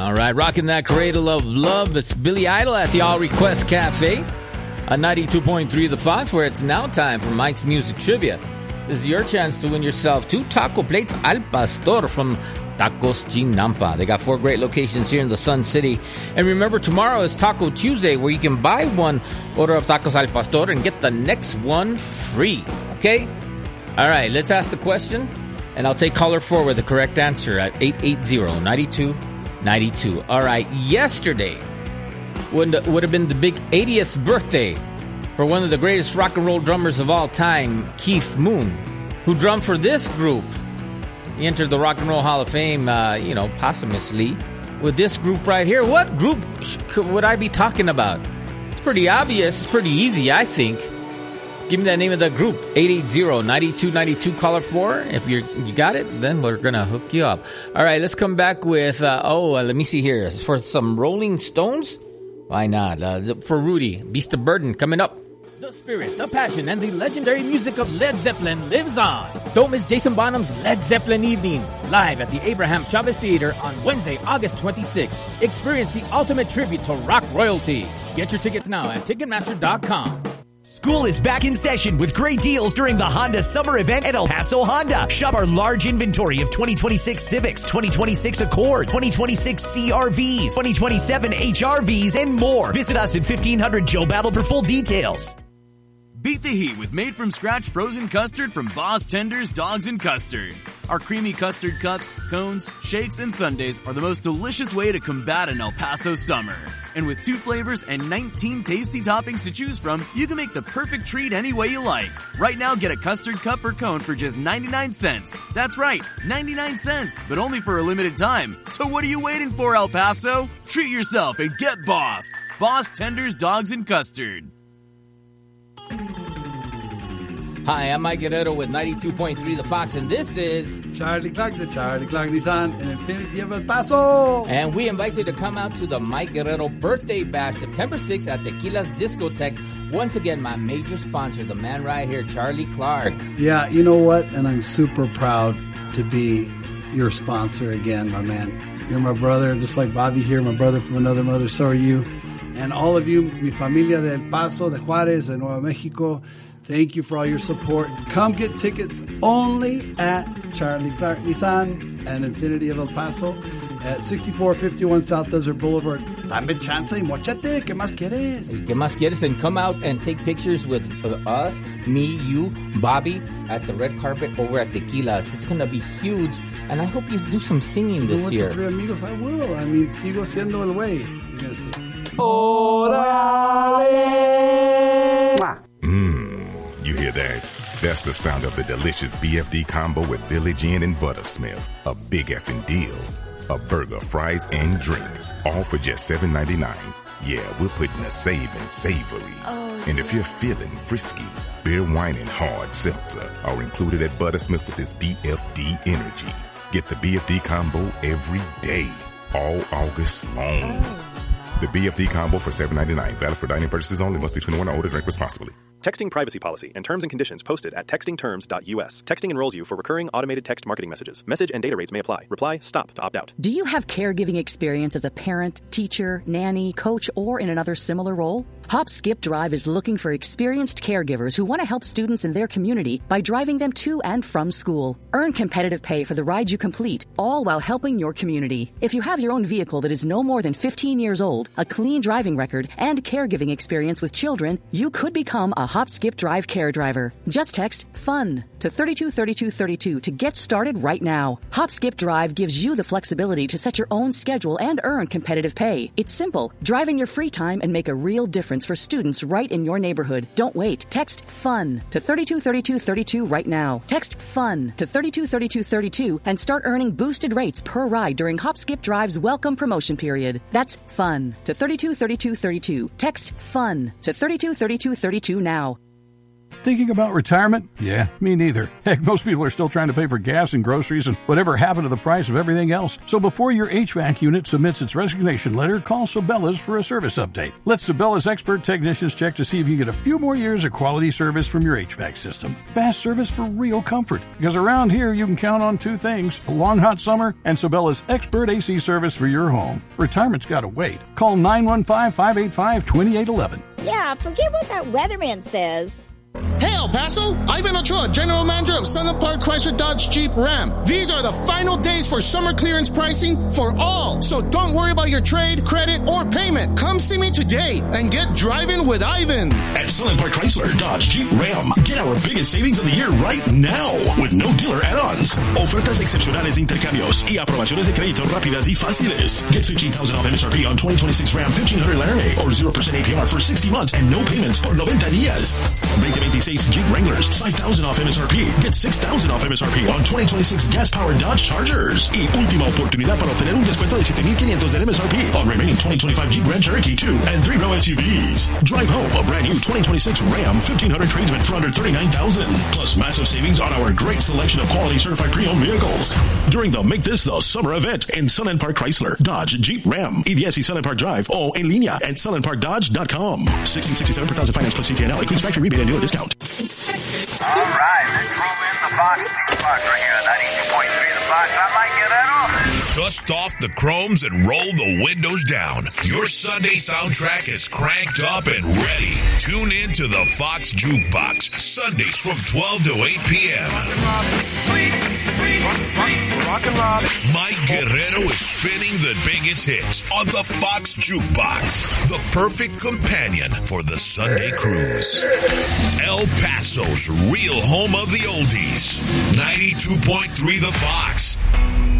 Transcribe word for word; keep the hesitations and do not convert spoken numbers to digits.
All right, rocking that cradle of love. It's Billy Idol at the All Request Cafe on ninety-two point three The Fox, where it's now time for Mike's Music Trivia. This is your chance to win yourself two taco plates al pastor from Tacos Chinampa. They got four great locations here in the Sun City. And remember, tomorrow is Taco Tuesday, where you can buy one order of tacos al pastor and get the next one free. Okay? All right, let's ask the question, and I'll take caller four with the correct answer at eight eight zero, nine two nine two. All right, yesterday would, would have been the big eightieth birthday for one of the greatest rock and roll drummers of all time, Keith Moon, who drummed for this group. He entered the Rock and Roll Hall of Fame, uh, you know, posthumously with this group right here. What group sh- would I be talking about? It's pretty obvious. It's pretty easy, I think. Give me the name of the group, eight eight zero, nine two nine two, caller four. If you're, you got it, then we're going to hook you up. All right, let's come back with, uh, oh, uh, let me see here. For some Rolling Stones? Why not? Uh, for Rudy, Beast of Burden coming up. The spirit, the passion, and the legendary music of Led Zeppelin lives on. Don't miss Jason Bonham's Led Zeppelin Evening, live at the Abraham Chavez Theater on Wednesday, August twenty-sixth. Experience the ultimate tribute to rock royalty. Get your tickets now at Ticketmaster dot com. School is back in session with great deals during the Honda Summer Event at El Paso Honda. Shop our large inventory of twenty twenty-six Civics, twenty twenty-six Accords, twenty twenty-six C R Vs, twenty twenty-seven H R Vs, and more. Visit us at fifteen hundred Joe Battle for full details. Beat the heat with made-from-scratch frozen custard from Boss Tenders Dogs and Custard. Our creamy custard cups, cones, shakes, and sundaes are the most delicious way to combat an El Paso summer. And with two flavors and nineteen tasty toppings to choose from, you can make the perfect treat any way you like. Right now, get a custard cup or cone for just ninety-nine cents. That's right, ninety-nine cents, but only for a limited time. So what are you waiting for, El Paso? Treat yourself and get bossed. Boss Tenders Dogs and Custard. Hi, I'm Mike Guerrero with ninety-two point three The Fox, and this is Charlie Clark, the Charlie Clark Nissan, and Infinity of El Paso. And we invite you to come out to the Mike Guerrero Birthday Bash, September sixth at Tequila's Discotheque. Once again, my major sponsor, the man right here, Charlie Clark. Yeah, you know what? And I'm super proud to be your sponsor again, my man. You're my brother, just like Bobby here, my brother from another mother, so are you. And all of you, mi familia de El Paso, de Juárez, de Nuevo Mexico, thank you for all your support. Come get tickets only at Charlie Clark Nissan and Infinity of El Paso at sixty-four fifty-one South Desert Boulevard. Dame chance y mochate. ¿Qué más quieres? ¿Qué más quieres? And come out and take pictures with us, me, you, Bobby, at the red carpet over at Tequila's. It's going to be huge. And I hope you do some singing this with year. The three amigos, I will. I mean, sigo siendo el güey. You're going to see. Mmm, you hear that? That's the sound of the delicious B F D combo with Village Inn and Buttersmith. A big effing deal. A burger, fries, and drink. All for just seven ninety-nine. Yeah, we're putting a saving savory. Oh, and if you're feeling frisky, beer, wine, and hard seltzer are included at Buttersmith with this B F D energy. Get the B F D combo every day, all August long. Oh. The B F D combo for seven ninety-nine. Valid for dining purchases only. Must be twenty-one or older. Drink responsibly. Texting privacy policy and terms and conditions posted at texting terms dot U S. Texting enrolls you for recurring automated text marketing messages. Message and data rates may apply. Reply STOP to opt out. Do you have caregiving experience as a parent, teacher, nanny, coach, or in another similar role? Hop Skip Drive is looking for experienced caregivers who want to help students in their community by driving them to and from school. Earn competitive pay for the ride you complete, all while helping your community. If you have your own vehicle that is no more than fifteen years old, a clean driving record, and caregiving experience with children, you could become a Hop Skip Drive care driver. Just text FUN to thirty-two thirty-two thirty-two to get started right now. Hop Skip Drive gives you the flexibility to set your own schedule and earn competitive pay. It's simple. Drive in your free time and make a real difference for students right in your neighborhood. Don't wait. Text FUN to thirty-two thirty-two thirty-two right now. Text FUN to thirty-two thirty-two thirty-two and start earning boosted rates per ride during Hop Skip Drive's welcome promotion period. That's FUN to thirty-two thirty-two thirty-two. Text FUN to thirty-two thirty-two thirty-two now. Thinking about retirement? Yeah, me neither. Heck, most people are still trying to pay for gas and groceries and whatever happened to the price of everything else. So before your H V A C unit submits its resignation letter, call Sabela's for a service update. Let Sabela's expert technicians check to see if you get a few more years of quality service from your H V A C system. Fast service for real comfort. Because around here, you can count on two things, a long hot summer and Sabela's expert A C service for your home. Retirement's got to wait. Call nine one five, five eight five, two eight one one. Yeah, forget what that weatherman says. Hey, El Paso, Ivan Ochoa, General Manager of Sunland Park Chrysler Dodge Jeep Ram. These are the final days for summer clearance pricing for all. So don't worry about your trade, credit, or payment. Come see me today and get driving with Ivan. At Sunland Park Chrysler Dodge Jeep Ram, get our biggest savings of the year right now with no dealer add-ons. Ofertas excepcionales de intercambios y aprobaciones de crédito rápidas y fáciles. Get fifteen thousand off M S R P on twenty twenty-six Ram fifteen hundred Laramie or zero percent A P R for sixty months and no payments por noventa días. twenty twenty-six Jeep Wranglers, five thousand off M S R P. Get six thousand off M S R P on twenty twenty-six gas-powered Dodge Chargers. Y última oportunidad para obtener un descuento de siete mil quinientos del M S R P on remaining twenty twenty-five Jeep Grand Cherokee two and three row S U Vs. Drive home a brand new twenty twenty-six Ram fifteen hundred tradesman for under thirty-nine thousand dollars. Plus massive savings on our great selection of quality certified pre-owned vehicles. During the Make This the Summer event in Sunland Park Chrysler, Dodge, Jeep, Ram, E D S y Sunland Park Drive o en línea at sunland park dodge dot com. sixteen sixty-seven per thousand finance plus C T N L includes factory rebate and dealer discount. All right, let's roll in the Fox Fox right here at ninety-two point three The Fox. I like it at all. Dust off the chromes and roll the windows down. Your Sunday soundtrack is cranked up and ready. Tune in to the Fox Jukebox, Sundays from twelve to eight p.m. Mike Guerrero is spinning the biggest hits on the Fox Jukebox, the perfect companion for the Sunday cruise. El Paso's real home of the oldies, ninety-two point three The Fox.